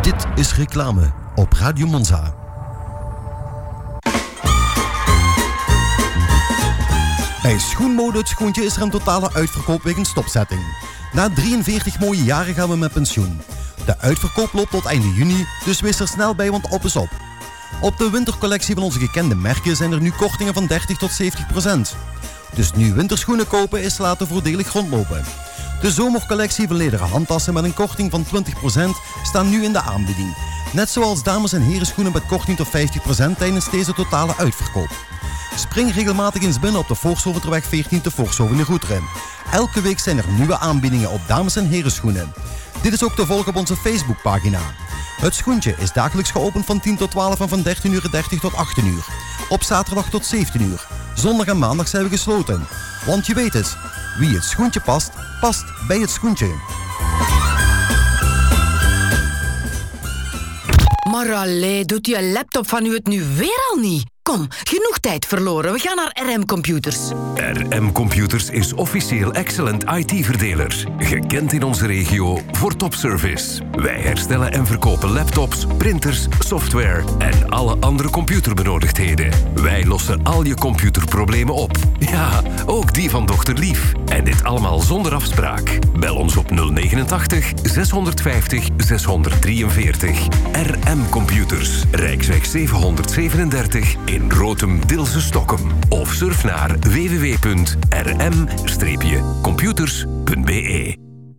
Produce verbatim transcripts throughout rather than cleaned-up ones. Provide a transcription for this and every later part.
Dit is reclame op Radio Monza. Bij Schoenmode Het Schoentje is er een totale uitverkoop wegens stopzetting. Na drieënveertig mooie jaren gaan we met pensioen. De uitverkoop loopt tot einde juni, dus wees er snel bij, want op is op. Op de wintercollectie van onze gekende merken zijn er nu kortingen van dertig tot zeventig procent. Dus nu winterschoenen kopen is laten voordelig rondlopen. De zomercollectie van lederen handtassen met een korting van twintig procent staan nu in de aanbieding. Net zoals dames- en herenschoenen met korting tot vijftig procent tijdens deze totale uitverkoop. Spring regelmatig eens binnen op de Voorschoventerweg veertien te Voorschoven in Goeteren. Elke week zijn er nieuwe aanbiedingen op dames- en herenschoenen. Dit is ook te volgen op onze Facebookpagina. Het Schoentje is dagelijks geopend van tien tot twaalf en van dertien uur dertig tot achttien uur. Op zaterdag tot zeventien uur. Zondag en maandag zijn we gesloten. Want je weet het, wie het schoentje past, past bij het schoentje. Maar allee, doet je laptop van u het nu weer al niet? Kom, genoeg tijd verloren. We gaan naar R M Computers. R M Computers is officieel Excellent I T-verdeler. Gekend in onze regio voor topservice. Wij herstellen en verkopen laptops, printers, software en alle andere computerbenodigdheden. Wij lossen al je computerproblemen op. Ja, ook die van dochter Lief. En dit allemaal zonder afspraak. Bel ons op nul negenentachtig zeshonderdvijftig zeshonderddrieënveertig. R M Computers, Rijksweg zevenhonderdzevenendertig in Rotem, Dilse, Stockholm. Of surf naar w w w punt r m computers punt b e.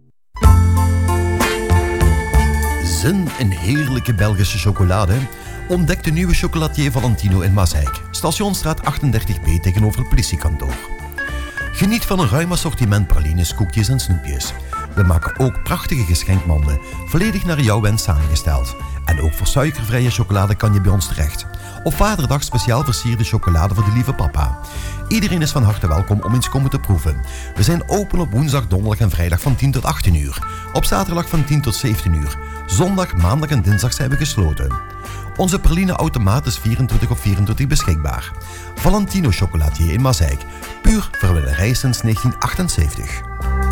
Zin in heerlijke Belgische chocolade? Ontdek de nieuwe chocolatier Valentino in Maaseik. Stationsstraat achtendertig B tegenover het politiekantoor. Geniet van een ruim assortiment pralines, koekjes en snoepjes. We maken ook prachtige geschenkmanden, volledig naar jouw wens samengesteld. En ook voor suikervrije chocolade kan je bij ons terecht. Op Vaderdag speciaal versierde chocolade voor de lieve papa. Iedereen is van harte welkom om eens komen te proeven. We zijn open op woensdag, donderdag en vrijdag van tien tot achttien uur. Op zaterdag van tien tot zeventien uur. Zondag, maandag en dinsdag zijn we gesloten. Onze praline-automaat is vierentwintig op vierentwintig beschikbaar. Valentino chocolatier in Maaseik. Puur verwinnerij sinds negentien achtenzeventig.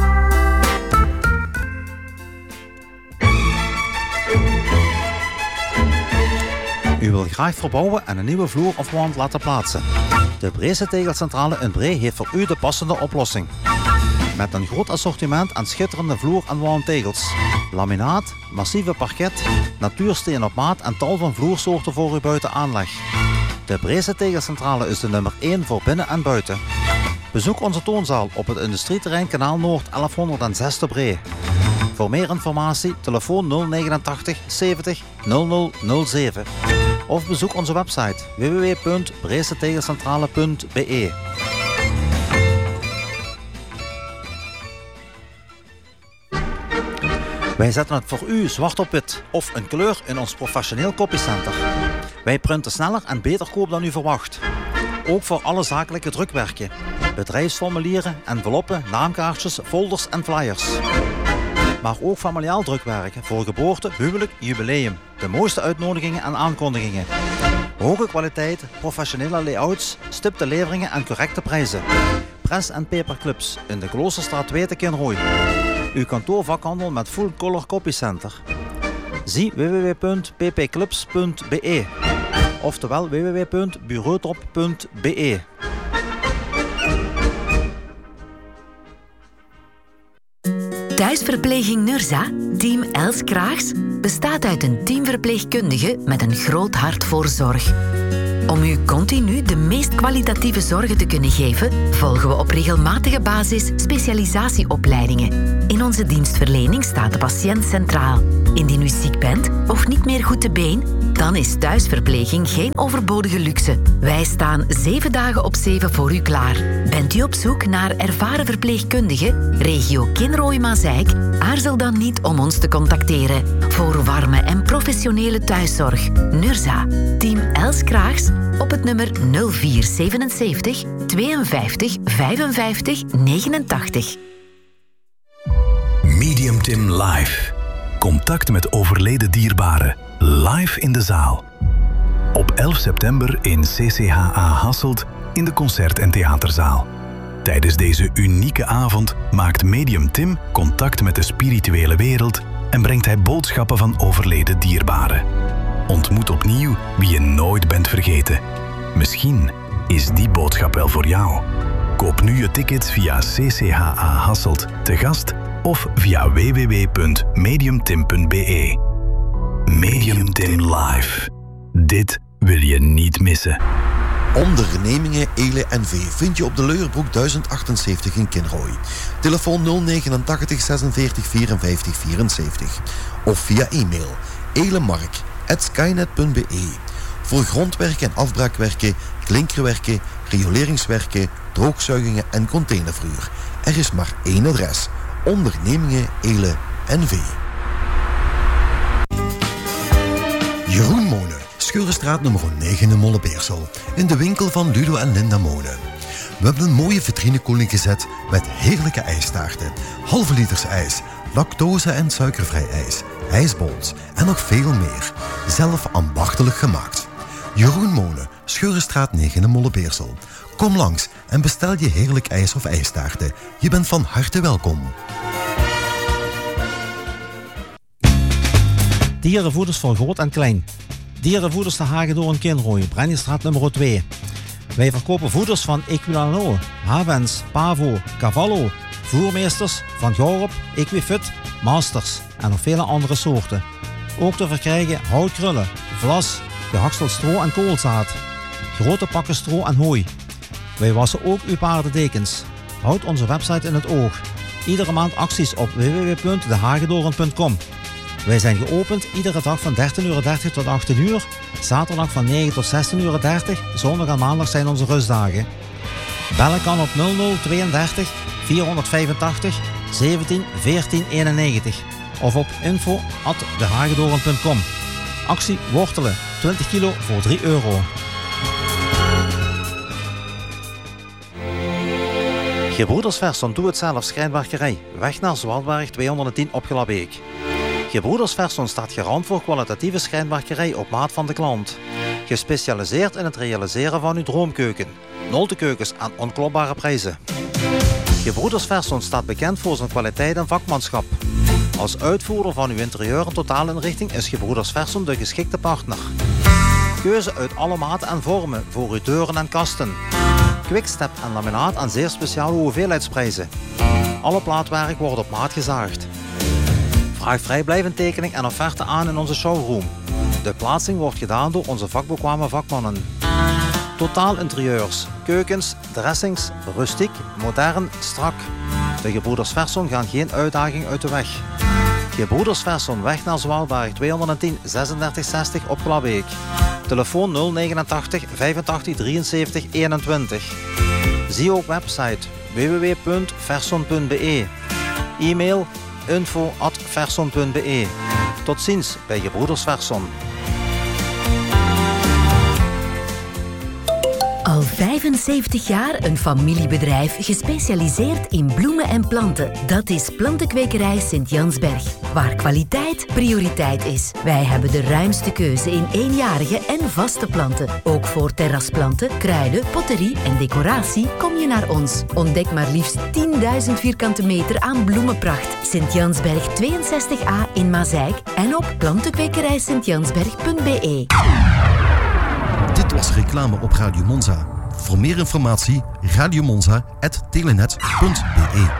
U wil graag verbouwen en een nieuwe vloer of wand laten plaatsen. De Breese Tegelcentrale in Bree heeft voor u de passende oplossing. Met een groot assortiment aan schitterende vloer- en wandtegels. Laminaat, massieve parket, natuursteen op maat en tal van vloersoorten voor uw buitenaanleg. De Breese Tegelcentrale is de nummer één voor binnen en buiten. Bezoek onze toonzaal op het industrieterrein Kanaal Noord elfhonderdzes te Bree. Voor meer informatie telefoon nul negenentachtig zeventig nul nul nul zeven. Of bezoek onze website w w w punt breese tegelcentrale punt b e. Wij zetten het voor u zwart op wit of een kleur in ons professioneel copycenter. Wij printen sneller en beter koop dan u verwacht. Ook voor alle zakelijke drukwerken, bedrijfsformulieren, enveloppen, naamkaartjes, folders en flyers. Maar ook familiaal drukwerk voor geboorte, huwelijk, jubileum. De mooiste uitnodigingen en aankondigingen. Hoge kwaliteit, professionele layouts, stipte leveringen en correcte prijzen. Press- en paperclips in de Kloosterstraat twee te Kinrooi. Uw kantoorvakhandel met full color copycenter. Zie w w w punt p p clips punt b e. Oftewel w w w punt bureautrop punt b e. Thuisverpleging Nurza, team Els Kraags, bestaat uit een teamverpleegkundige met een groot hart voor zorg. Om u continu de meest kwalitatieve zorgen te kunnen geven, volgen we op regelmatige basis specialisatieopleidingen. In onze dienstverlening staat de patiënt centraal. Indien u ziek bent of niet meer goed te been, dan is thuisverpleging geen overbodige luxe. Wij staan zeven dagen op zeven voor u klaar. Bent u op zoek naar ervaren verpleegkundigen, regio Kinrooi-Maaseik? Aarzel dan niet om ons te contacteren. Voor warme en professionele thuiszorg. Nurza, team Els Kraags, op het nummer nul vier zevenenzeventig tweeënvijftig vijfenvijftig negenentachtig. Medium Tim Live. Contact met overleden dierbaren. Live in de zaal. Op elf september in C C H A Hasselt in de Concert- en Theaterzaal. Tijdens deze unieke avond maakt Medium Tim contact met de spirituele wereld en brengt hij boodschappen van overleden dierbaren. Ontmoet opnieuw wie je nooit bent vergeten. Misschien is die boodschap wel voor jou. Koop nu je tickets via C C H A Hasselt te gast of via w w w punt mediumtim punt b e. Mediumtim Live. Dit wil je niet missen. Ondernemingen Eele en V vind je op de Leuerbroek duizend achtenzeventig in Kinrooi. Telefoon nul negenentachtig zesenveertig vierenvijftig vierenzeventig. Of via e-mail elemark at skynet punt b e. Voor grondwerken en afbraakwerken, klinkerwerken, rioleringswerken, droogzuigingen en containerverhuur. Er is maar één adres. Ondernemingen Eele en V. Jeroen Monen, Scheurenstraat nummer negen in Mollebeersel. In de winkel van Ludo en Linda Monen. We hebben een mooie vitrinekoeling gezet met heerlijke ijstaarten, halve liters ijs, lactose- en suikervrij ijs, ijsbols en nog veel meer. Zelf ambachtelijk gemaakt. Jeroen Monen, Scheurenstraat negen in Mollebeersel. Kom langs en bestel je heerlijk ijs of ijstaarten. Je bent van harte welkom. Dierenvoeders voor groot en klein. Dierenvoeders te Hagedorn in Kinrooi, Brenniestraat nummer twee. Wij verkopen voeders van Equilano, Havens, Pavo, Cavallo, voermeesters van Gorup, Equifit, Masters en nog vele andere soorten. Ook te verkrijgen houtkrullen, vlas, gehakseld stro en koolzaad, grote pakken stro en hooi. Wij wassen ook uw paardendekens. Houd onze website in het oog. Iedere maand acties op w w w punt de hagedorn punt com. Wij zijn geopend iedere dag van dertien uur dertig tot achttien uur, zaterdag van negen tot zestien uur dertig, zondag en maandag zijn onze rustdagen. Bellen kan op nul nul tweeëndertig vierhonderdvijfentachtig zeventien veertien eenennegentig of op info at de hagedorn punt com. Actie wortelen, twintig kilo voor drie euro. Gebroeders Verson Doe-het-zelf schrijnwerkerij, weg naar Zwartberg tweehonderdtien op Glabbeek. Gebroeders Verson staat garant voor kwalitatieve schrijnwerkerij op maat van de klant. Gespecialiseerd in het realiseren van uw droomkeuken. Noltekeukens aan onklopbare prijzen. Gebroeders Verson staat bekend voor zijn kwaliteit en vakmanschap. Als uitvoerder van uw interieur en totaalinrichting is Gebroeders Verson de geschikte partner. Keuze uit alle maten en vormen voor uw deuren en kasten. Quickstep en laminaat aan zeer speciale hoeveelheidsprijzen. Alle plaatwerk wordt op maat gezaagd. Vraag vrijblijvend tekening en offerte aan in onze showroom. De plaatsing wordt gedaan door onze vakbekwame vakmannen. Totaal interieurs, keukens, dressings, rustiek, modern, strak. De Gebroeders Verson gaan geen uitdaging uit de weg. Gebroeders Verson, weg naar Zwartberg tweehonderdtien zesendertig zestig op Glabbeek. Telefoon nul negenentachtig vijfentachtig drieënzeventig eenentwintig. Zie ook website w w w punt verson punt b e. E-mail info at verson punt b e. Tot ziens bij Gebroeders Verson. Al vijfenzeventig jaar een familiebedrijf gespecialiseerd in bloemen en planten. Dat is Plantenkwekerij Sint-Jansberg, waar kwaliteit prioriteit is. Wij hebben de ruimste keuze in eenjarige en vaste planten. Ook voor terrasplanten, kruiden, potterie en decoratie kom je naar ons. Ontdek maar liefst tienduizend vierkante meter aan bloemenpracht. Sint-Jansberg tweeënzestig A in Mazeik en op plantenkwekerij sint jansberg punt b e. Dit was reclame op Radio Monza. Voor meer informatie radiomonza at telenet punt b e.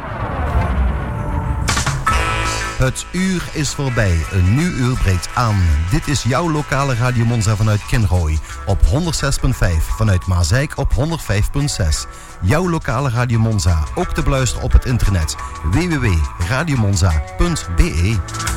Het uur is voorbij. Een nieuw uur breekt aan. Dit is jouw lokale Radio Monza vanuit Kinrooi. Op honderdzes komma vijf. Vanuit Mazeik op honderdvijf komma zes. Jouw lokale Radio Monza. Ook te beluisteren op het internet. w w w punt radiomonza punt b e.